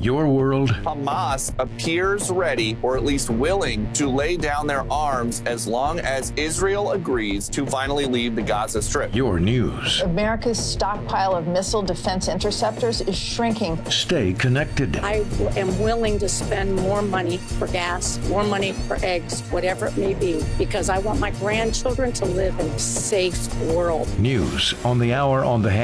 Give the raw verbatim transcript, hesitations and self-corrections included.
Your world. Hamas appears ready, or at least willing, to lay down their arms as long as Israel agrees to finally leave the Gaza Strip. Your news. America's stockpile of missile defense interceptors is shrinking. Stay connected. I am willing to spend more money for gas, more money for eggs, whatever it may be, because I want my grandchildren to live in a safe world. News on the hour on the